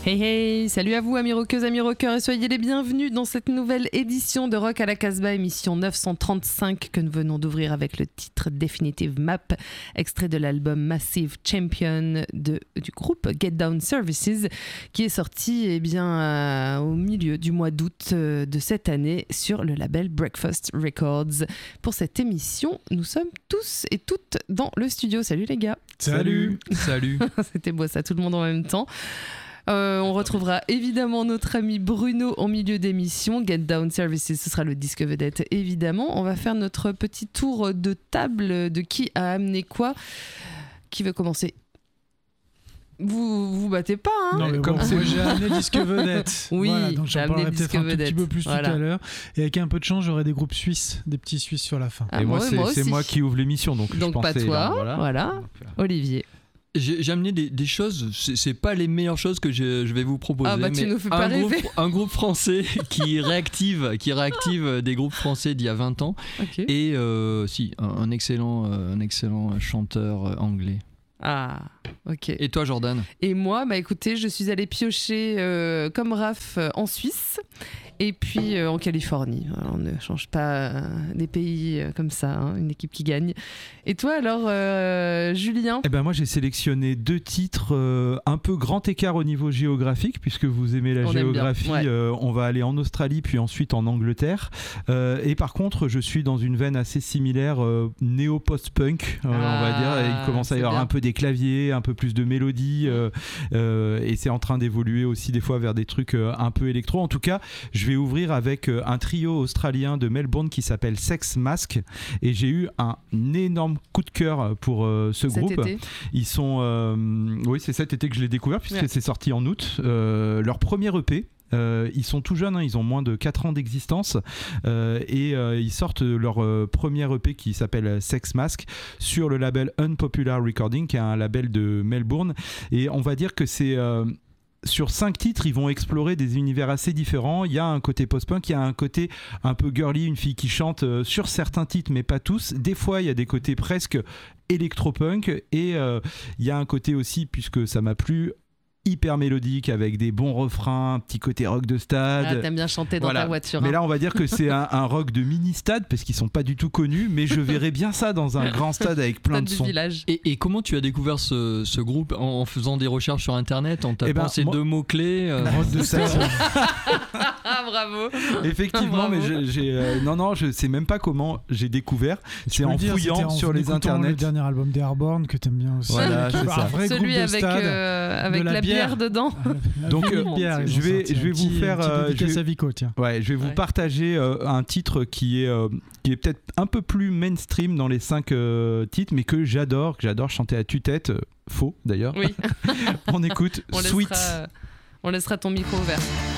Hey hey, salut à vous amis rockeuses, amis rockeurs et soyez les bienvenus dans cette nouvelle édition de Rock à la Casbah, émission 935 que nous venons d'ouvrir avec le titre Definitive Map, extrait de l'album Massive Champion du groupe Get Down Services qui est sorti au milieu du mois d'août de cette année sur le label Breakfast Records. Pour cette émission, nous sommes tous et toutes dans le studio. Salut les gars. Salut. C'était beau ça, tout le monde en même temps. On retrouvera évidemment notre ami Bruno en milieu d'émission. Get Down Services, ce sera le disque vedette évidemment. On va faire notre petit tour de table de qui a amené quoi. Qui veut commencer ? Vous battez pas, hein ? Non, mais comme moi j'ai amené disque vedette. Oui, voilà, donc j'ai j'en amené parlerai disque peut-être un vedette. tout petit peu plus Voilà. tout à l'heure. Et avec un peu de chance, j'aurai des groupes suisses, des petits Suisses sur la fin. Ah, et moi, moi c'est aussi. moi qui ouvre l'émission, donc je pas pensais, toi, là, voilà. Olivier. J'ai amené des choses, c'est pas les meilleures choses que je vais vous proposer. Ah bah tu mais nous fais pas rêver. Un groupe français qui réactive des groupes français d'il y a 20 ans. Okay. Et un excellent chanteur anglais. Ah, ok. Et toi, Jordan ? Et moi, bah écoutez, je suis allée piocher comme Raph en Suisse et puis en Californie. Alors, on ne change pas des pays comme ça, hein, une équipe qui gagne. Et toi alors, Julien ? Eh ben moi j'ai sélectionné deux titres un peu grand écart au niveau géographique, puisque vous aimez la géographie. Ouais. On va aller en Australie puis ensuite en Angleterre. Et par contre je suis dans une veine assez similaire, néo-post-punk, on va dire. Et il commence à y avoir un peu des claviers, un peu plus de mélodie, et c'est en train d'évoluer aussi des fois vers des trucs un peu électro. En tout cas, je vais ouvrir avec un trio australien de Melbourne qui s'appelle Sex Mask, et j'ai eu un énorme coup de cœur pour ce groupe. Été. Ils sont oui, c'est cet été que je l'ai découvert puisque c'est sorti en août. Leur premier EP. Ils sont tout jeunes, hein, ils ont moins de 4 ans d'existence, et ils sortent leur premier EP qui s'appelle Sex Mask sur le label Unpopular Recording, qui est un label de Melbourne. Et on va dire que c'est sur 5 titres, ils vont explorer des univers assez différents. Il y a un côté post-punk, il y a un côté un peu girly, une fille qui chante sur certains titres, mais pas tous. Des fois, il y a des côtés presque électro-punk, et il y a un côté aussi, puisque ça m'a plu, hyper mélodique avec des bons refrains, un petit côté rock de stade. Ah, t'aimes bien chanter dans ta voiture. Mais là, on va dire que c'est un rock de mini-stade parce qu'ils sont pas du tout connus, mais je verrais bien ça dans un grand stade avec plein de sons. Village. Et comment tu as découvert ce groupe en faisant des recherches sur internet, en tapant ces deux mots-clés Rock de stade. Ah, bravo. Effectivement, bravo. mais je sais même pas comment j'ai découvert. C'est en fouillant sur les internets. Le dernier album des Airborne que t'aimes bien aussi. Voilà, c'est ça. Un vrai Celui groupe de stade, avec la bière dedans. Donc je vais vous faire je vais vous partager un titre qui est peut-être un peu plus mainstream dans les 5 titres, mais que j'adore chanter à tue-tête, faux d'ailleurs. Oui. On écoute Sweet. On laissera ton micro ouvert.